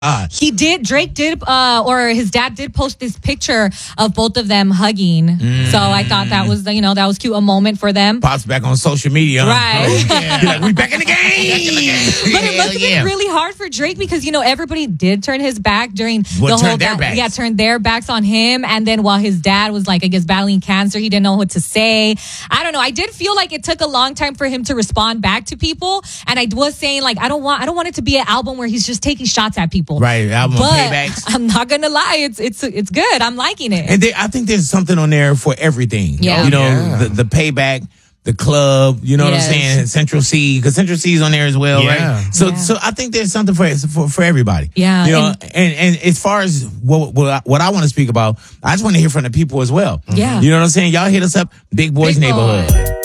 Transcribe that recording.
Drake did, or his dad did post this picture of both of them hugging. So I thought that was, that was cute, a moment for them. Pops back on social media. Right. Like, we back in the game. But it must have been really hard for Drake because, everybody did turn his back during the whole turned their backs on him. And then while his dad was like, I guess, battling cancer, he didn't know what to say. I don't know. I did feel like it took a long time for him to respond back to people. And I was saying, like, I don't want it to be an album where he's just taking shots at people. Right. Album but paybacks. I'm not gonna lie, it's good. I'm liking it. And I think there's something on there for everything. Yeah. The payback, the club, you know what I'm saying? Central C, because Central C is on there as well, right? So I think there's something for everybody. Yeah. And as far as what I want to speak about, I just want to hear from the people as well. Yeah. You know what I'm saying? Y'all hit us up, Big Boys Neighborhood.